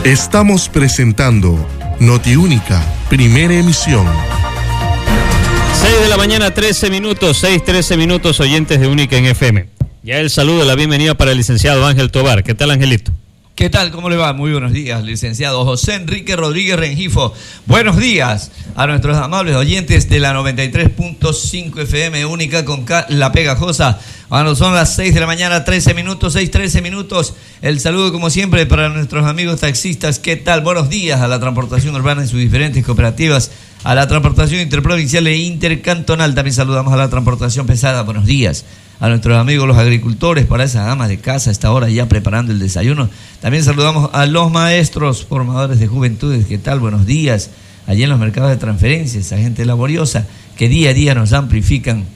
Estamos presentando Notiúnica, primera emisión. 6 de la mañana, 13 minutos, 6:13 minutos, oyentes de Única en FM. Ya el saludo, la bienvenida para el licenciado Ángel Tobar. ¿Qué tal, Angelito? ¿Qué tal? ¿Cómo le va? Muy buenos días, licenciado José Enrique Rodríguez Rengifo. Buenos días a nuestros amables oyentes de la 93.5 FM Única con K, La Pegajosa. Cuando son las 6 de la mañana, 13 minutos, 6:13 minutos. El saludo, como siempre, para nuestros amigos taxistas. ¿Qué tal? Buenos días a la transportación urbana en sus diferentes cooperativas, a la transportación interprovincial e intercantonal. También saludamos a la transportación pesada. Buenos días a nuestros amigos los agricultores, para esas amas de casa a esta hora ya preparando el desayuno. También saludamos a los maestros, formadores de juventudes. ¿Qué tal? Buenos días. Allí en los mercados de transferencias, a gente laboriosa que día a día nos amplifican.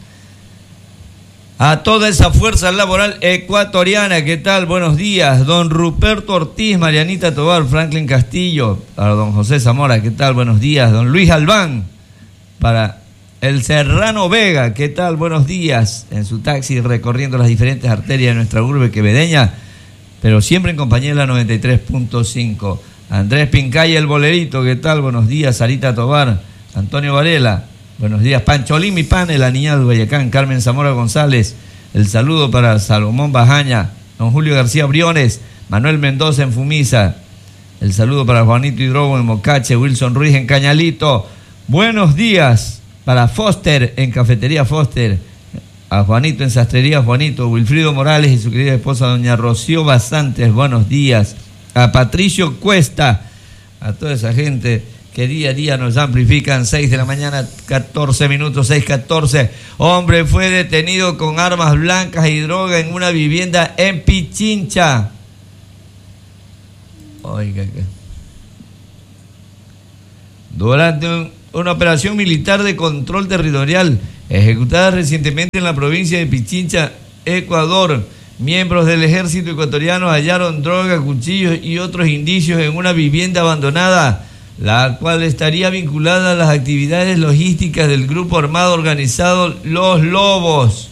A toda esa fuerza laboral ecuatoriana, ¿qué tal? Buenos días. Don Ruperto Ortiz, Marianita Tobar, Franklin Castillo, para don José Zamora, ¿qué tal? Buenos días. Don Luis Albán, para el Serrano Vega, ¿qué tal? Buenos días. En su taxi recorriendo las diferentes arterias de nuestra urbe quevedeña, pero siempre en compañía de la 93.5. Andrés Pincay, el bolerito, ¿qué tal? Buenos días. Sarita Tobar, Antonio Varela, buenos días. Pancholín, mi pane, la niña de Guayacán, Carmen Zamora González, el saludo para Salomón Bajaña, don Julio García Briones, Manuel Mendoza en Fumisa, el saludo para Juanito Hidrobo en Mocache, Wilson Ruiz en Cañalito. Buenos días para Foster en Cafetería Foster, a Juanito en Sastrería Juanito, Wilfrido Morales y su querida esposa doña Rocío Basantes, buenos días. A Patricio Cuesta, a toda esa gente que día a día nos amplifican. 6 de la mañana, 14 minutos, 6:14. Hombre fue detenido con armas blancas y droga en una vivienda en Pichincha. Oiga, durante una operación militar de control territorial ejecutada recientemente en la provincia de Pichincha, Ecuador, miembros del ejército ecuatoriano hallaron droga, cuchillos y otros indicios en una vivienda abandonada, la cual estaría vinculada a las actividades logísticas del grupo armado organizado Los Lobos.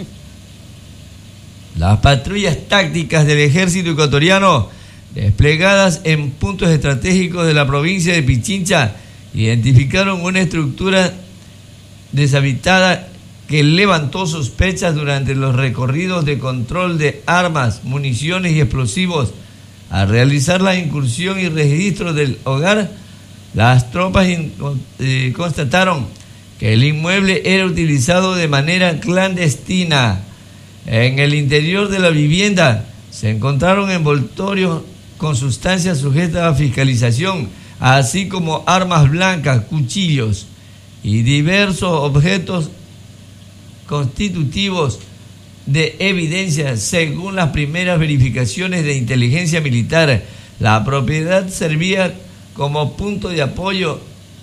Las patrullas tácticas del ejército ecuatoriano, desplegadas en puntos estratégicos de la provincia de Pichincha, identificaron una estructura deshabitada que levantó sospechas durante los recorridos de control de armas, municiones y explosivos. Al realizar la incursión y registro del hogar, las tropas constataron que el inmueble era utilizado de manera clandestina. En el interior de la vivienda se encontraron envoltorios con sustancias sujetas a fiscalización, así como armas blancas, cuchillos y diversos objetos constitutivos de evidencia. Según las primeras verificaciones de inteligencia militar, la propiedad servía como punto de apoyo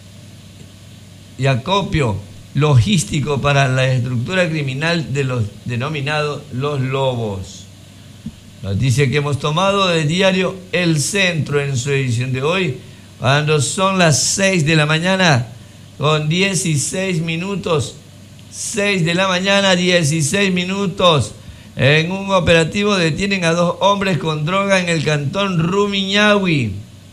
y acopio logístico para la estructura criminal de los denominados Los Lobos. Noticia que hemos tomado del diario El Centro en su edición de hoy, cuando son las 6 de la mañana con 16 minutos. 6 de la mañana, 16 minutos. En un operativo detienen a 2 hombres con droga en el cantón Rumiñahui.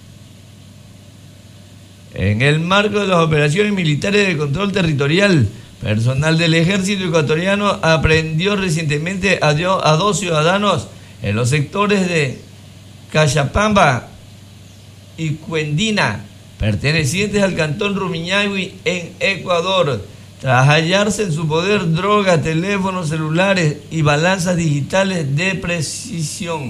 En el marco de las operaciones militares de control territorial, personal del ejército ecuatoriano aprehendió recientemente a 2 ciudadanos en los sectores de Cachapamba y Cuendina, pertenecientes al cantón Rumiñahui en Ecuador, tras hallarse en su poder droga, teléfonos celulares y balanzas digitales de precisión.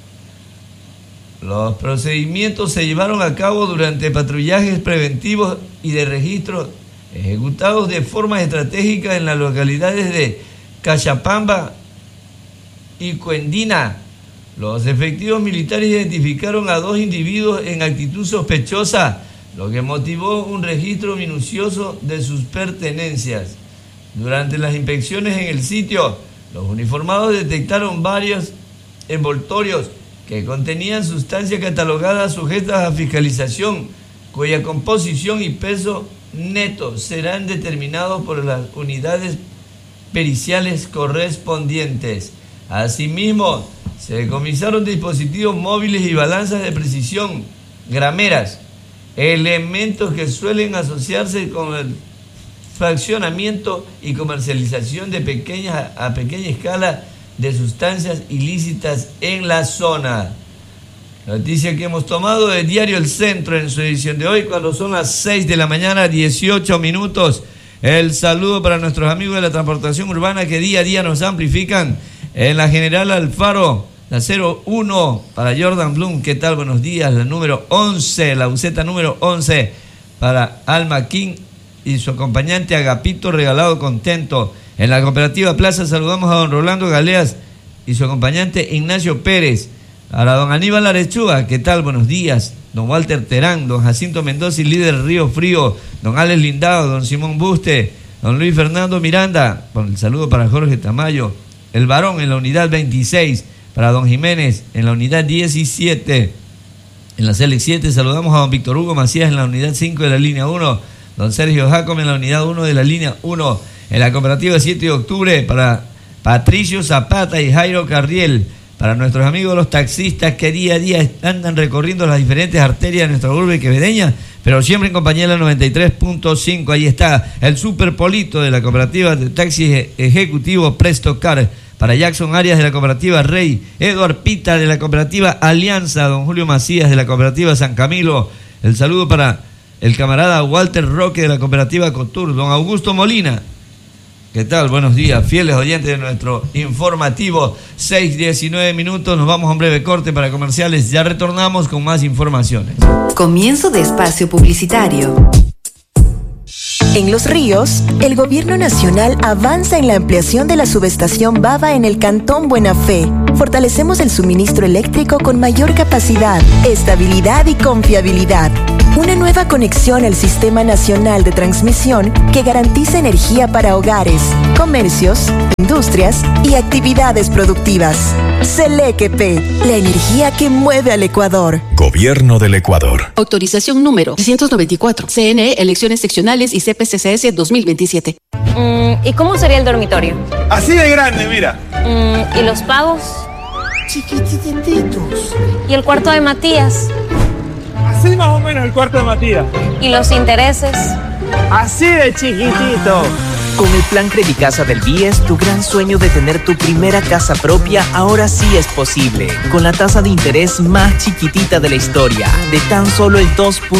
Los procedimientos se llevaron a cabo durante patrullajes preventivos y de registro ejecutados de forma estratégica en las localidades de Cachapamba y Cuendina. Los efectivos militares identificaron a 2 individuos en actitud sospechosa, lo que motivó un registro minucioso de sus pertenencias. Durante las inspecciones en el sitio, los uniformados detectaron varios envoltorios que contenían sustancias catalogadas sujetas a fiscalización, cuya composición y peso neto serán determinados por las unidades periciales correspondientes. Asimismo, se decomisaron dispositivos móviles y balanzas de precisión, grameras, elementos que suelen asociarse con el fraccionamiento y comercialización de a pequeña escala de sustancias ilícitas en la zona. Noticia que hemos tomado del diario El Centro en su edición de hoy, cuando son las 6 de la mañana, 18 minutos. El saludo para nuestros amigos de la transportación urbana que día a día nos amplifican. En la General Alfaro, la 01 para Jordan Bloom, ¿qué tal? Buenos días. La número 11, la buseta número 11 para Alma King y su acompañante Agapito Regalado Contento. En la Cooperativa Plaza saludamos a don Rolando Galeas y su acompañante Ignacio Pérez. Para don Aníbal Arechúa, ¿qué tal? Buenos días. Don Walter Terán, don Jacinto Mendoza y líder Río Frío, don Alex Lindado, don Simón Buste, don Luis Fernando Miranda, con el saludo para Jorge Tamayo, el varón en la unidad 26, para don Jiménez en la unidad 17, en la Select 7 saludamos a don Víctor Hugo Macías en la unidad 5 de la línea 1, don Sergio Jacome en la unidad 1 de la línea 1, en la Cooperativa 7 de octubre para Patricio Zapata y Jairo Carriel. Para nuestros amigos los taxistas que día a día andan recorriendo las diferentes arterias de nuestra urbe quevedeña, pero siempre en compañía de la 93.5. Ahí está el Superpolito de la Cooperativa de Taxis Ejecutivo Presto Car. Para Jackson Arias de la Cooperativa Rey, Eduard Pita de la Cooperativa Alianza, don Julio Macías de la Cooperativa San Camilo. El saludo para el camarada Walter Roque de la Cooperativa Cotur, don Augusto Molina. ¿Qué tal? Buenos días, fieles oyentes de nuestro informativo. 6:19 minutos, nos vamos a un breve corte para comerciales. Ya retornamos con más informaciones. Comienzo de espacio publicitario. En Los Ríos, el Gobierno Nacional avanza en la ampliación de la subestación Bava en el Cantón Buena Fe. Fortalecemos el suministro eléctrico con mayor capacidad, estabilidad y confiabilidad. Una nueva conexión al Sistema Nacional de Transmisión que garantiza energía para hogares, comercios, industrias y actividades productivas. Selequepe, la energía que mueve al Ecuador. Gobierno del Ecuador. Autorización número 324. CNE, elecciones seccionales y CPCCS 2027. ¿Y cómo sería el dormitorio? Así de grande, mira. ¿Y los pagos? Chiquitititos. ¿Y el cuarto de Matías? Así más o menos el cuarto de Matías. ¿Y los intereses? Así de chiquitito. Con el plan Credicasa del BIES, tu gran sueño de tener tu primera casa propia ahora sí es posible. Con la tasa de interés más chiquitita de la historia, de tan solo el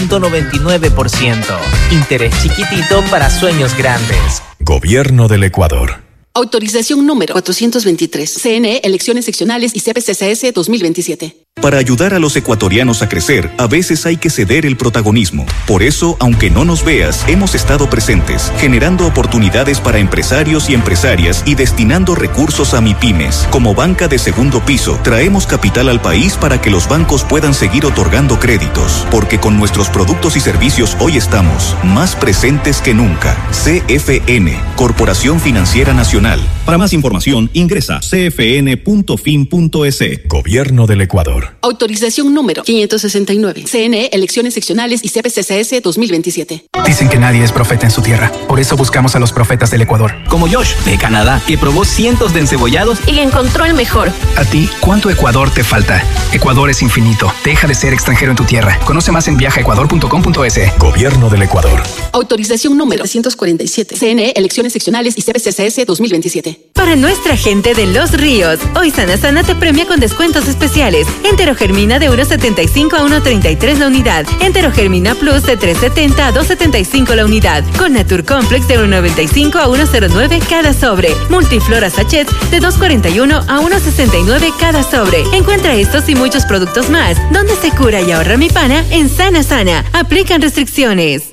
2.99%. Interés chiquitito para sueños grandes. Gobierno del Ecuador. Autorización número 423. CNE, elecciones seccionales y CPCCS 2027. Para ayudar a los ecuatorianos a crecer, a veces hay que ceder el protagonismo. Por eso, aunque no nos veas, hemos estado presentes, generando oportunidades para empresarios y empresarias y destinando recursos a MIPYMES. Como banca de segundo piso, traemos capital al país para que los bancos puedan seguir otorgando créditos. Porque con nuestros productos y servicios hoy estamos más presentes que nunca. CFN, Corporación Financiera Nacional. Para más información, ingresa cfn.fin.es. Gobierno del Ecuador. Autorización número 569. CNE, elecciones seccionales y CPCCS 2027. Dicen que nadie es profeta en su tierra. Por eso buscamos a los profetas del Ecuador. Como Josh, de Canadá, que probó cientos de encebollados y encontró el mejor. A ti, ¿cuánto Ecuador te falta? Ecuador es infinito. Deja de ser extranjero en tu tierra. Conoce más en viajaecuador.com.es. Gobierno del Ecuador. Autorización número 347. CNE, elecciones seccionales y CPCCS 2027. Para nuestra gente de Los Ríos, hoy Sana Sana te premia con descuentos especiales. Enterogermina de 1.75 a 1.33 la unidad. Enterogermina Plus de 3.70 a 2.75 la unidad. Con Natur Complex de 1.95 a 1.09 cada sobre. Multiflora Sachets de 2.41 a 1.69 cada sobre. Encuentra estos y muchos productos más. Donde se cura y ahorra mi pana en Sana Sana. Aplican restricciones.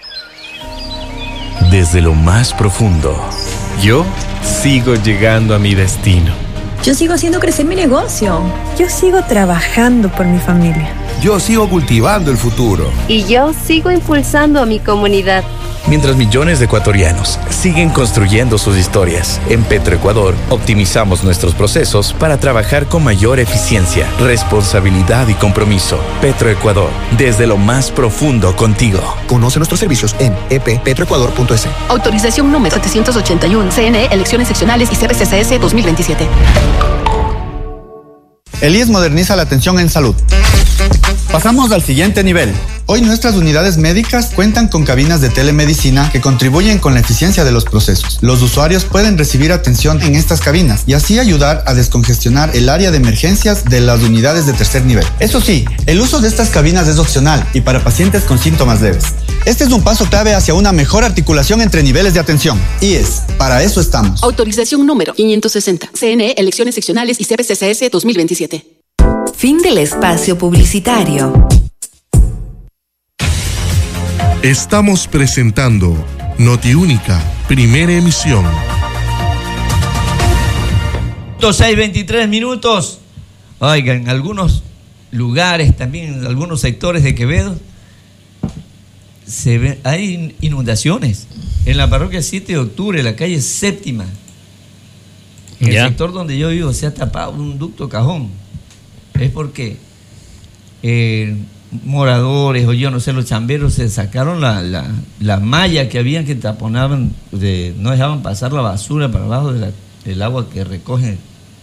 Desde lo más profundo, yo sigo llegando a mi destino. Yo sigo haciendo crecer mi negocio. Yo sigo trabajando por mi familia. Yo sigo cultivando el futuro. Y yo sigo impulsando a mi comunidad. Mientras millones de ecuatorianos siguen construyendo sus historias, en Petroecuador optimizamos nuestros procesos para trabajar con mayor eficiencia, responsabilidad y compromiso. Petroecuador, desde lo más profundo contigo. Conoce nuestros servicios en eppetroecuador.es. Autorización número 781. CNE, elecciones seccionales y CPCCS 2027. El IES moderniza la atención en salud. Pasamos al siguiente nivel. Hoy nuestras unidades médicas cuentan con cabinas de telemedicina que contribuyen con la eficiencia de los procesos. Los usuarios pueden recibir atención en estas cabinas y así ayudar a descongestionar el área de emergencias de las unidades de tercer nivel. Eso sí, el uso de estas cabinas es opcional y para pacientes con síntomas leves. Este es un paso clave hacia una mejor articulación entre niveles de atención. IES, para eso estamos. Autorización número 560. CNE, elecciones seccionales y CPCCS 2027. Fin del espacio publicitario. Estamos presentando Notiúnica, primera emisión. 6:23 minutos. Oigan, en algunos lugares, también en algunos sectores de Quevedo, hay inundaciones. En la parroquia 7 de octubre, la calle Séptima, en el sector donde yo vivo, se ha tapado un ducto cajón. Es porque moradores o yo no sé, los chamberos se sacaron la malla que habían que taponaban, no dejaban pasar la basura para abajo del agua que recogen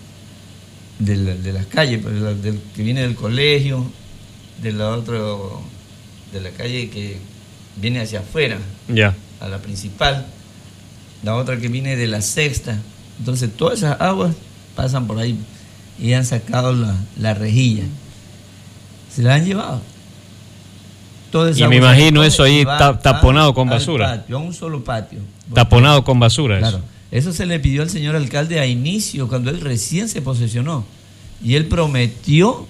de las calles, que viene del colegio, de la calle que viene hacia afuera, a la principal, la otra que viene de la sexta. Entonces todas esas aguas pasan por ahí y han sacado la rejilla, se la han llevado. Y me imagino eso ahí taponado con basura. Patio, a un solo patio. Taponado con basura. Claro. Eso se le pidió al señor alcalde a inicio, cuando él recién se posesionó. Y él prometió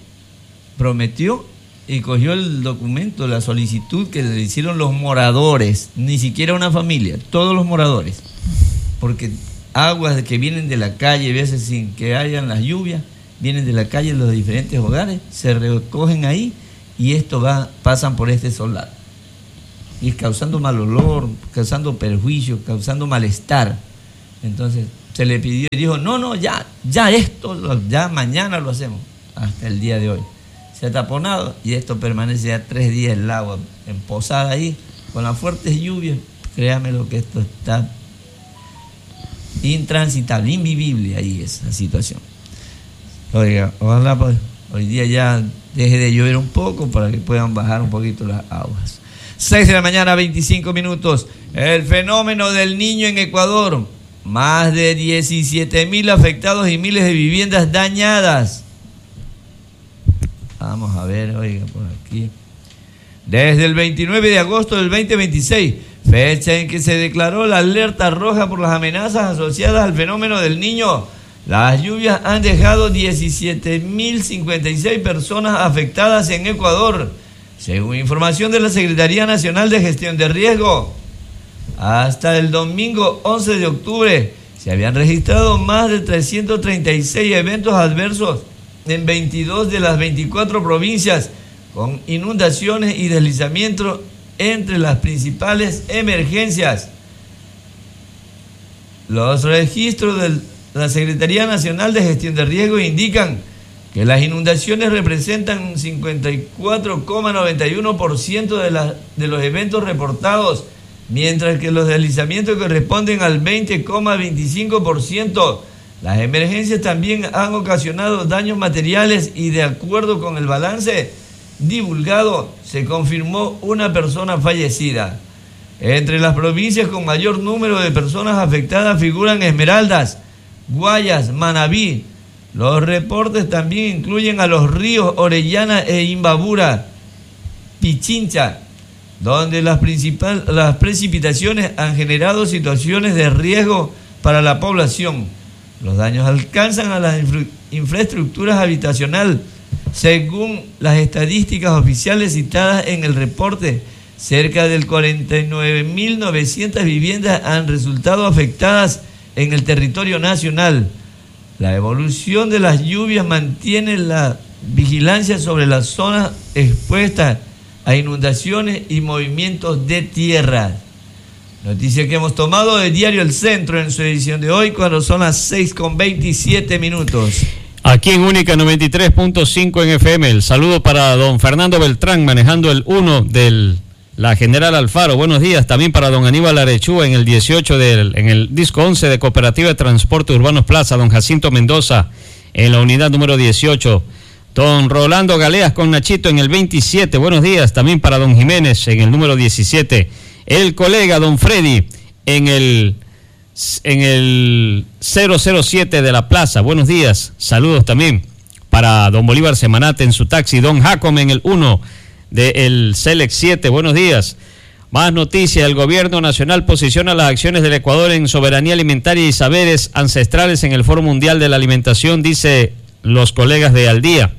y cogió el documento, la solicitud que le hicieron los moradores, ni siquiera una familia, todos los moradores. Porque aguas que vienen de la calle, a veces sin que hayan las lluvias, vienen de la calle de los diferentes hogares, se recogen ahí y pasan por este solar. Y causando mal olor, causando perjuicio, causando malestar. Entonces se le pidió y dijo, no, ya mañana lo hacemos. Hasta el día de hoy. Se ha taponado y esto permanece ya 3 días el agua emposada ahí, con las fuertes lluvias. Créame lo que esto está intransitable, invivible ahí esa situación. Oiga, ojalá pues hoy día ya deje de llover un poco para que puedan bajar un poquito las aguas. 6:25 a.m. El fenómeno del Niño en Ecuador. Más de 17,000 afectados y miles de viviendas dañadas. Vamos a ver, oiga, por aquí. Desde el 29 de agosto del 2026, fecha en que se declaró la alerta roja por las amenazas asociadas al fenómeno del Niño, las lluvias han dejado 17,056 personas afectadas en Ecuador, según información de la Secretaría Nacional de Gestión de Riesgo. Hasta el domingo 11 de octubre se habían registrado más de 336 eventos adversos en 22 de las 24 provincias, con inundaciones y deslizamientos entre las principales emergencias. Los registros de la Secretaría Nacional de Gestión de Riesgo indican que las inundaciones representan 54,91% de los eventos reportados, mientras que los deslizamientos corresponden al 20,25%. Las emergencias también han ocasionado daños materiales y, de acuerdo con el balance divulgado, se confirmó una persona fallecida. Entre las provincias con mayor número de personas afectadas figuran Esmeraldas, Guayas, Manabí. Los reportes también incluyen a los ríos Orellana e Imbabura, Pichincha, donde las precipitaciones han generado situaciones de riesgo para la población. Los daños alcanzan a las infraestructuras habitacionales. Según las estadísticas oficiales citadas en el reporte, cerca de 49.900 viviendas han resultado afectadas en el territorio nacional. La evolución de las lluvias mantiene la vigilancia sobre las zonas expuestas a inundaciones y movimientos de tierra. Noticia que hemos tomado del diario El Centro en su edición de hoy, cuando son las 6:27. Aquí en Única 93.5 en FM. El saludo para don Fernando Beltrán, manejando el 1 de la General Alfaro. Buenos días. También para don Aníbal Arechúa en el 18 en el disco 11 de Cooperativa de Transporte Urbanos Plaza. Don Jacinto Mendoza en la unidad número 18. Don Rolando Galeas con Nachito en el 27. Buenos días. También para don Jiménez en el número 17. El colega don Freddy en el 007 de la plaza. Buenos días. Saludos también para don Bolívar Semanate en su taxi. Don Jacome en el 1 del Select 7. Buenos días. Más noticias. El gobierno nacional posiciona las acciones del Ecuador en soberanía alimentaria y saberes ancestrales en el Foro Mundial de la Alimentación, dice los colegas de Al Día.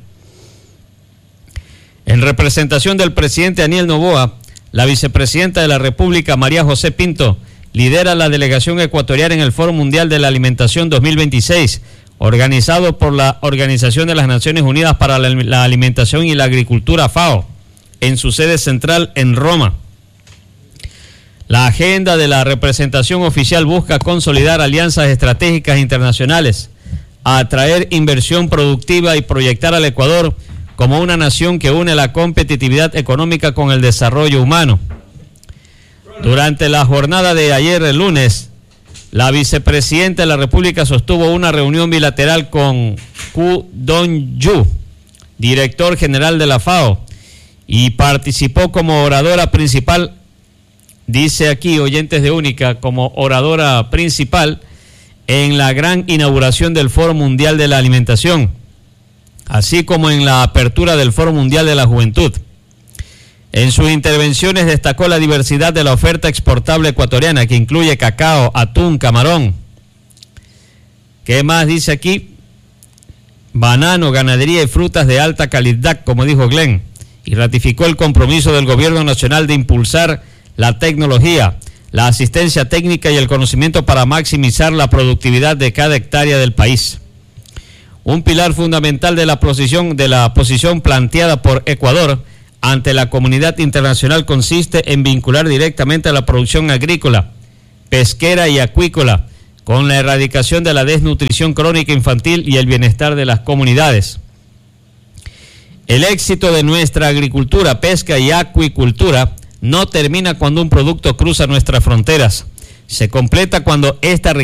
En representación del presidente Daniel Noboa, la vicepresidenta de la República, María José Pinto, lidera la delegación ecuatoriana en el Foro Mundial de la Alimentación 2026, organizado por la Organización de las Naciones Unidas para la Alimentación y la Agricultura, FAO, en su sede central en Roma. La agenda de la representación oficial busca consolidar alianzas estratégicas internacionales, atraer inversión productiva y proyectar al Ecuador como una nación que une la competitividad económica con el desarrollo humano. Durante la jornada de ayer, el lunes, la vicepresidenta de la República sostuvo una reunión bilateral con Ku Dong-yu, director general de la FAO, y participó como oradora principal, dice aquí, oyentes de Única, como oradora principal en la gran inauguración del Foro Mundial de la Alimentación, así como en la apertura del Foro Mundial de la Juventud. En sus intervenciones destacó la diversidad de la oferta exportable ecuatoriana, que incluye cacao, atún, camarón. ¿Qué más dice aquí? Banano, ganadería y frutas de alta calidad, como dijo Glenn. Y ratificó el compromiso del gobierno nacional de impulsar la tecnología, la asistencia técnica y el conocimiento para maximizar la productividad de cada hectárea del país. Un pilar fundamental de la posición planteada por Ecuador ante la comunidad internacional consiste en vincular directamente a la producción agrícola, pesquera y acuícola con la erradicación de la desnutrición crónica infantil y el bienestar de las comunidades. El éxito de nuestra agricultura, pesca y acuicultura no termina cuando un producto cruza nuestras fronteras. Se completa cuando esta